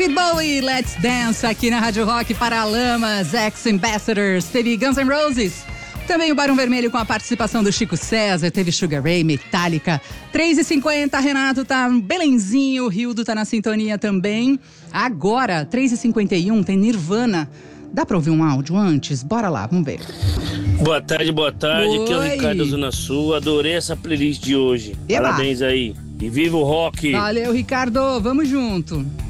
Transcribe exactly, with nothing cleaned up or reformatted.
David Bowie, Let's Dance, aqui na Rádio Rock, Paralamas, Ex-Ambassadors, teve Guns N' Roses, também o Barão Vermelho com a participação do Chico César, teve Sugar Ray, Metallica, três e cinquenta, Renato tá belenzinho, o Rildo tá na sintonia também. Agora, três e cinquenta e um, tem Nirvana. Dá pra ouvir um áudio antes? Bora lá, vamos ver. Boa tarde, boa tarde, Oi. aqui é o Ricardo da Zona Sul, adorei essa playlist de hoje. Eba. Parabéns aí, e viva o rock! Valeu, Ricardo, vamos junto.